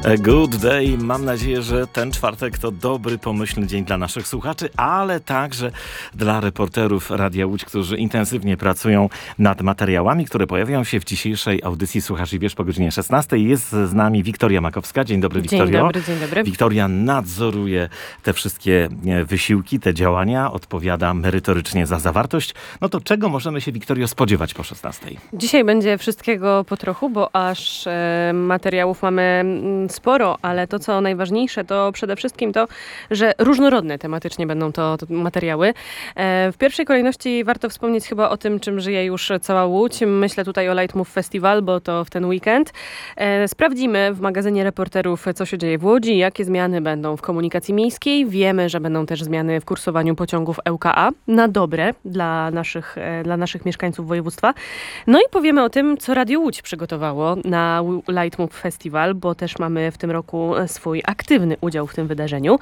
A good day. Mam nadzieję, że ten czwartek to dobry, pomyślny dzień dla naszych słuchaczy, ale także dla reporterów Radia Łódź, którzy intensywnie pracują nad materiałami, które pojawią się w dzisiejszej audycji Słuchasz i Wiesz po godzinie 16. Jest z nami Wiktoria Makowska. Dzień dobry, Wiktorio. Dzień dobry. Wiktoria nadzoruje te wszystkie wysiłki, te działania, odpowiada merytorycznie za zawartość. No to czego możemy się, Wiktorio, spodziewać po 16? Dzisiaj będzie wszystkiego po trochu, bo aż materiałów mamy sporo, ale to, co najważniejsze, to przede wszystkim to, że różnorodne tematycznie będą to materiały. W pierwszej kolejności warto wspomnieć chyba o tym, czym żyje już cała Łódź. Myślę tutaj o Light Move Festival, bo to w ten weekend. Sprawdzimy w magazynie reporterów, co się dzieje w Łodzi, jakie zmiany będą w komunikacji miejskiej. Wiemy, że będą też zmiany w kursowaniu pociągów ŁKA na dobre dla naszych mieszkańców województwa. No i powiemy o tym, co Radio Łódź przygotowało na Light Move Festival, bo też mamy w tym roku swój aktywny udział w tym wydarzeniu.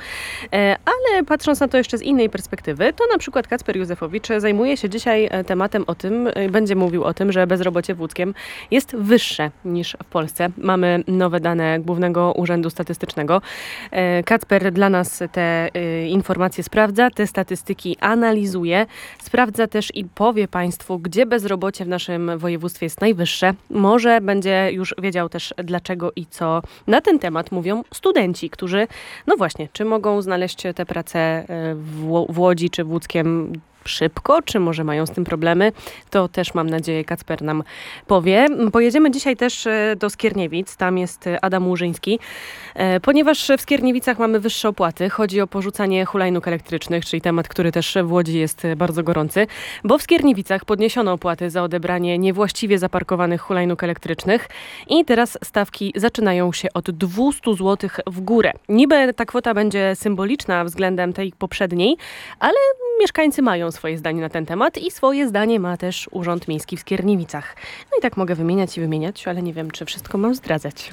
Ale patrząc na to jeszcze z innej perspektywy, to na przykład Kacper Józefowicz zajmuje się dzisiaj tematem będzie mówił o tym, że bezrobocie w Łódzkiem jest wyższe niż w Polsce. Mamy nowe dane Głównego Urzędu Statystycznego. Kacper dla nas te informacje sprawdza, te statystyki analizuje, sprawdza też i powie Państwu, gdzie bezrobocie w naszym województwie jest najwyższe. Może będzie już wiedział też dlaczego i co na ten temat mówią studenci, którzy, no właśnie, czy mogą znaleźć tę pracę w Łodzi czy w Łódzkiem szybko, czy może mają z tym problemy, to też mam nadzieję Kacper nam powie. Pojedziemy dzisiaj też do Skierniewic, tam jest Adam Łużyński, ponieważ w Skierniewicach mamy wyższe opłaty. Chodzi o porzucanie hulajnóg elektrycznych, czyli temat, który też w Łodzi jest bardzo gorący, bo w Skierniewicach podniesiono opłaty za odebranie niewłaściwie zaparkowanych hulajnóg elektrycznych i teraz stawki zaczynają się od 200 zł w górę. Niby ta kwota będzie symboliczna względem tej poprzedniej, ale mieszkańcy mają swoje zdanie na ten temat i swoje zdanie ma też Urząd Miejski w Skierniewicach. No i tak mogę wymieniać, ale nie wiem, czy wszystko mam zdradzać.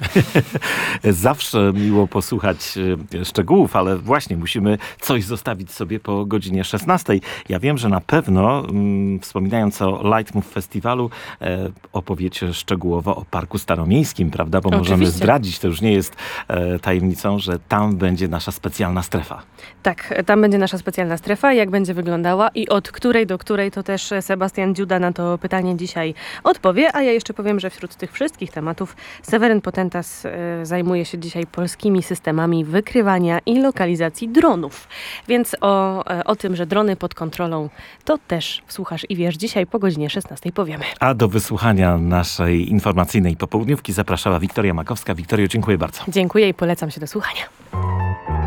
Zawsze miło posłuchać szczegółów, ale właśnie musimy coś zostawić sobie po godzinie 16. Ja wiem, że na pewno, wspominając o Light Move Festiwalu, opowiecie szczegółowo o Parku Staromiejskim, prawda? Bo Oczywiście. możemy zdradzić, to już nie jest tajemnicą, że tam będzie nasza specjalna strefa. Tak, tam będzie nasza specjalna strefa. Jak będzie wyglądała i od której do której, to też Sebastian Dziuda na to pytanie dzisiaj odpowie, a ja jeszcze powiem, że wśród tych wszystkich tematów Seweryn Potentas zajmuje się dzisiaj polskimi systemami wykrywania i lokalizacji dronów. Więc o tym, że drony pod kontrolą, to też Słuchasz i Wiesz dzisiaj po godzinie 16 powiemy. A do wysłuchania naszej informacyjnej popołudniówki zapraszała Wiktoria Makowska. Wiktorio, dziękuję bardzo. Dziękuję i polecam się do słuchania.